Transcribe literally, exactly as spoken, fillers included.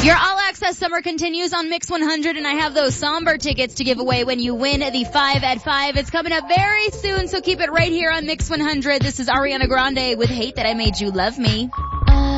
Your All Access Summer continues on Mix one hundred, and I have those somber tickets to give away when you win the five at five. It's coming up very soon, so keep it right here on Mix one hundred. This is Ariana Grande with Hate That I Made You Love Me.